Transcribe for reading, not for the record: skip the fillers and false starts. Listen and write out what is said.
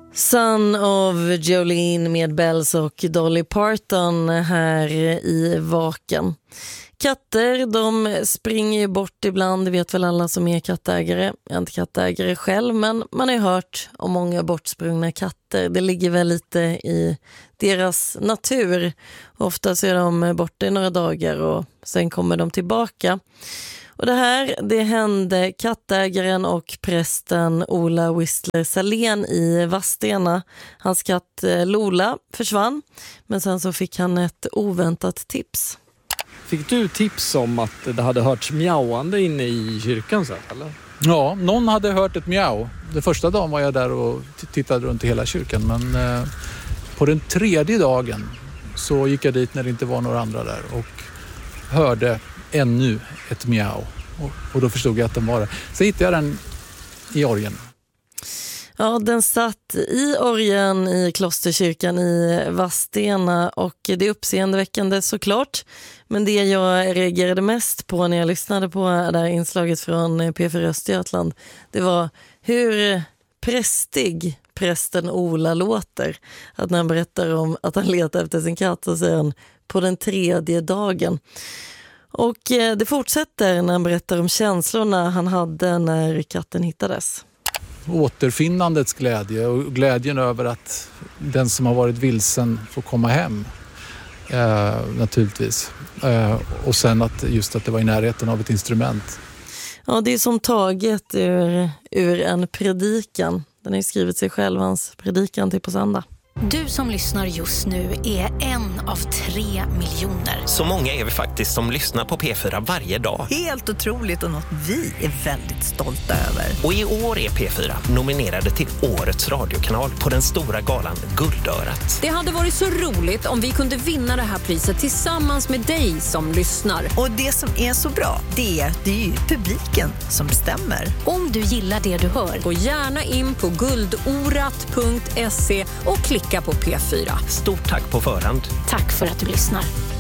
Son of Jolene med Bells och Dolly Parton här i Vaken. Katter, de springer ju bort ibland, det vet väl alla som är kattägare. Jag är inte kattägare själv, men man har ju hört om många bortsprungna katter. Det ligger väl lite i deras natur. Ofta så är de borta i några dagar och sen kommer de tillbaka. Och det hände kattägaren och prästen Ola Whistler Salén i Vadstena. Hans katt Lola försvann, men sen så fick han ett oväntat tips. Fick du tips om att det hade hörts mjauande inne i kyrkan så eller? Ja, någon hade hört ett mjau. Den första dagen var jag där och tittade runt i hela kyrkan, men på den tredje dagen så gick jag dit när det inte var några andra där och hörde ännu ett mjau. Och då förstod jag att den var där. Så hittade jag den i orgen. Ja, den satt i orgen i klosterkyrkan i Vadstena och det är uppseendeväckande såklart. Men det jag reagerade mest på när jag lyssnade på det här inslaget från P4 Östergötland, det var hur prästig prästen Ola låter. Att när han berättar om att han letar efter sin katt så säger han på den tredje dagen. Och det fortsätter när han berättar om känslorna han hade när katten hittades. Återfinnandets glädje och glädjen över att den som har varit vilsen får komma hem naturligtvis. Och sen att det var i närheten av ett instrument. Ja, det är som taget ur en predikan. Den har ju skrivit sig själv, hans predikan till på söndag. Du som lyssnar just nu är en av 3 miljoner. Så många är vi faktiskt som lyssnar på P4 varje dag. Helt otroligt och något vi är väldigt stolta över. Och i år är P4 nominerade till Årets radiokanal på den stora galan Guldörat. Det hade varit så roligt om vi kunde vinna det här priset tillsammans med dig som lyssnar. Och det som är så bra, det är ju publiken som bestämmer. Om du gillar det du hör, gå gärna in på guldorat.se och klicka på P4. Stort tack på förhand. tack för att du lyssnar.